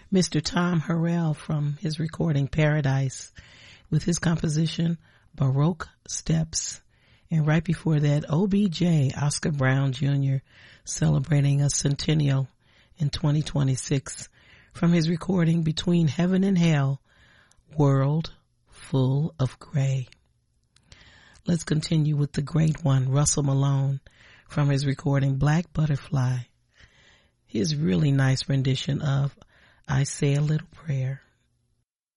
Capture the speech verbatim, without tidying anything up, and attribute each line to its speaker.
Speaker 1: Mister Tom Harrell from his recording Paradise with his composition Baroque Steps. And right before that, O B J, Oscar Brown Junior, celebrating a centennial in twenty twenty-six from his recording Between Heaven and Hell, World Full of Gray. Let's continue with the great one, Russell Malone, from his recording Black Butterfly. His really nice rendition of I Say a Little Prayer.